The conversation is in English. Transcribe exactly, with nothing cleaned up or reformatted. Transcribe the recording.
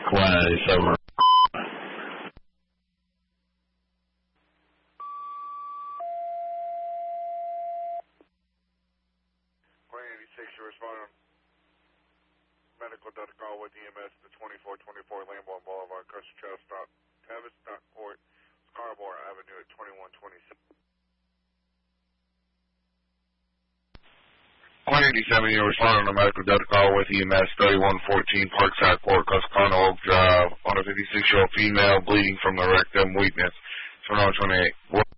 Quality Summer. one eighty-six, you're responding. Medical Delta call with E M S to twenty-four twenty-four Lambeau Boulevard, Custer Trail, stop Tavistock Court, Scarborough Avenue at twenty-one twenty-seven. one eighty-seven, you're responding to Medical Delta call with E M S thirty-one fourteen Parkside Court, Corsicana Oak Drive, on a fifty-six-year-old female bleeding from the rectum, weakness, twenty-one twenty-eight.